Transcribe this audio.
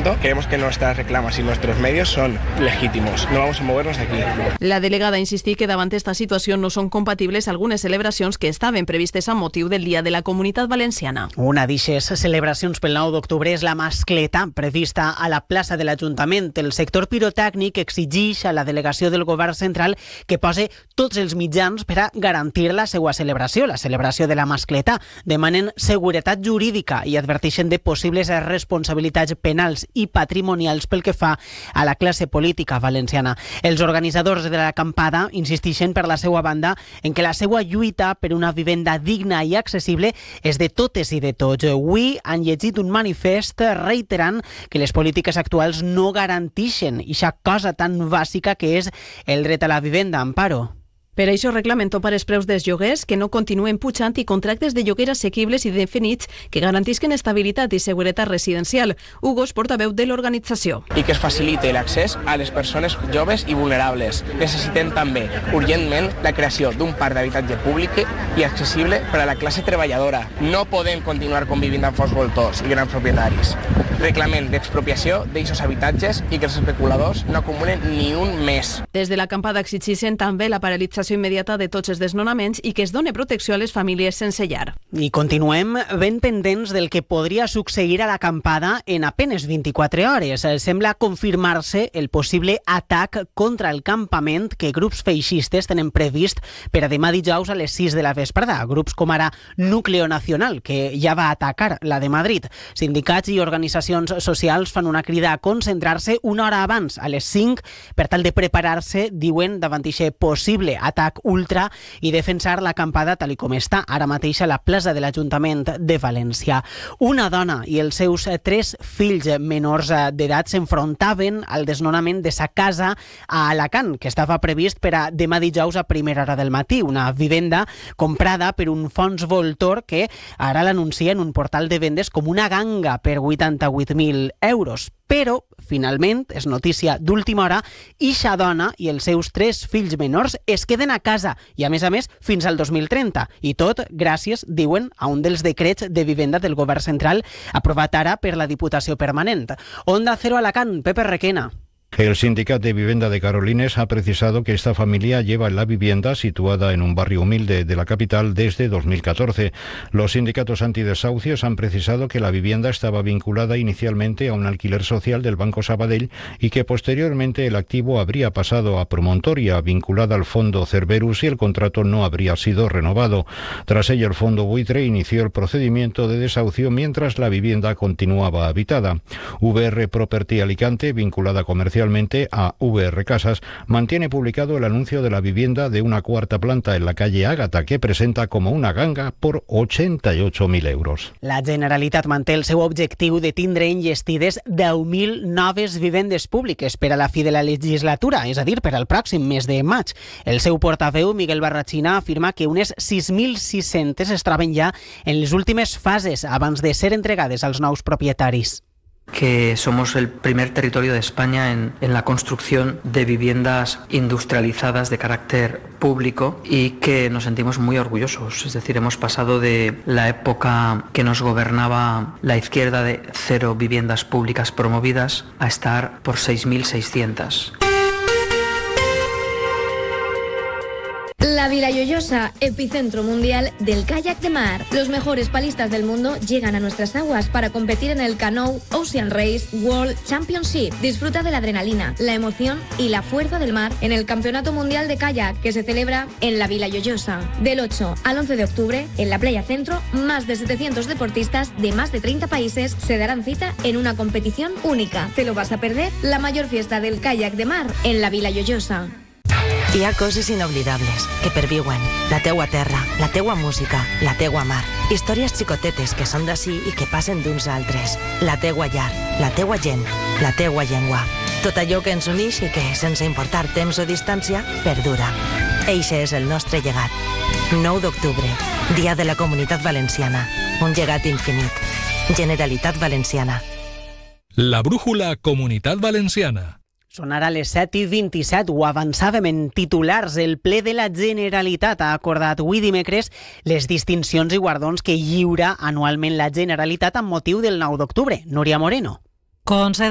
punto, creemos que nuestras reclamas y nuestros medios son legítimos. No vamos a movernos de aquí. La delegada insistí que davant esta situació no són compatibles algunes celebracions que estaven previstes amb motiu del Dia de la Comunitat Valenciana. Una d'eixes celebracions pel 9 d'octubre és la mascleta prevista a la plaça de l'Ajuntament. El sector pirotècnic exigeix a la delegació del Govern Central que posi tots els mitjans per a garantir la seva celebració, la celebració de la mascleta. Demanen seguretat jurídica i adverteixen de possibles responsabilitats penals i patrimonials pel que fa a la classe política valenciana. Els organitzadors de l'acampada insisteixen per la seva banda en que la seva lluita per una vivenda digna i accessible és de totes i de tots. Avui han llegit un manifest reiterant que les polítiques actuals no garanteixen aquesta cosa tan bàsica que és el dret a la vivenda. Amparo. Per això reclamen topar els preus dels lloguers, que no continuen pujant i contractes de lloguer assequibles i definits que garantisquen estabilitat i seguretat residencial. Hugo és portaveu de l'organització. I que es faciliti l'accés a les persones joves i vulnerables. Necessitem també, urgentment, la creació d'un parc d'habitatge públic i accessible per a la classe treballadora. No podem continuar convivint amb forts voltors i grans propietaris. Reclamem l'expropiació d'aquests habitatges i que els especuladors no acumulen ni un mes. Des de l'acampada exigeixen també la paralització immediata de tots els desnonaments i que es doni protecció a les famílies sense llar. I continuem ben pendents del que podria succeir a l'acampada en apenes 24 hores. Sembla confirmar-se el possible atac contra el campament que grups feixistes tenen previst per a demà dijous a les 6 de la vesprada. Grups com ara Núcleo Nacional, que ja va atacar la de Madrid. Sindicats i organitzacions socials fan una crida a concentrar-se una hora abans, a les 5, per tal de preparar-se, diuen, davant d'aquest possible atac ultra i defensar l'acampada tal com està ara mateix a la plaça de l'Ajuntament de València. Una dona i els seus 3 fills menors d'edat s'enfrontaven al desnonament de sa casa a Alacant, que estava previst per a demà dijous a primera hora del matí. Una vivenda comprada per un fons voltor que ara l'anuncia en un portal de vendes com una ganga per 88.000 euros. Però, finalment, és notícia d'última hora, ixa dona i els seus 3 fills menors es queden a casa i, a més, fins al 2030. I tot gràcies, diuen, a un dels decrets de vivenda del Govern Central aprovat ara per la Diputació Permanent. Onda Cero Alacant, Pepe Requena. El Sindicato de Vivienda de Carolines ha precisado que esta familia lleva la vivienda situada en un barrio humilde de la capital desde 2014. Los sindicatos antidesahucios han precisado que la vivienda estaba vinculada inicialmente a un alquiler social del Banco Sabadell y que posteriormente el activo habría pasado a promontoria vinculada al Fondo Cerberus y el contrato no habría sido renovado. Tras ello, el Fondo Buitre inició el procedimiento de desahucio mientras la vivienda continuaba habitada. VR Property Alicante, vinculada comercialmente a VR Casas, mantiene publicado el anuncio de la vivienda de una 4ª planta en la calle Ágata, que presenta como una ganga por 88.000 euros. La Generalitat manté el seu objectiu de tindre enllestides 10.000 noves vivendes públiques per a la fi de la legislatura, és a dir, per al pròxim mes de maig. El seu portaveu, Miguel Barrachina, afirma que unes 6.600 es troben ja en les últimes fases abans de ser entregades als nous propietaris. Que somos el primer territorio de España en la construcción de viviendas industrializadas de carácter público y que nos sentimos muy orgullosos. Es decir, hemos pasado de la época que nos gobernaba la izquierda de 0 viviendas públicas promovidas a estar por 6.600. La Vila Lloyosa, epicentro mundial del kayak de mar. Los mejores palistas del mundo llegan a nuestras aguas para competir en el Canoe Ocean Race World Championship. Disfruta de la adrenalina, la emoción y la fuerza del mar en el Campeonato Mundial de Kayak que se celebra en la Vila Lloyosa. Del 8 al 11 de octubre, en la Playa Centro, más de 700 deportistas de más de 30 países se darán cita en una competición única. ¿Te lo vas a perder? La mayor fiesta del kayak de mar en la Vila Lloyosa. Hi ha coses inoblidables que perviuen. La teua terra, la teua música, la teua mar. Històries xicotetes que són d'ací i que passen d'uns a altres. La teua llar, la teua gent, la teua llengua. Tot allò que ens uneix i que, sense importar temps o distància, perdura. Eixe és el nostre llegat. 9 d'octubre, Dia de la Comunitat Valenciana. Un llegat infinit. Generalitat Valenciana. La brújula Comunitat Valenciana. Són ara les 7:27, ho avançàvem en titulars. El ple de la Generalitat ha acordat avui dimecres les distincions i guardons que lliura anualment la Generalitat amb motiu del 9 d'octubre. Núria Moreno.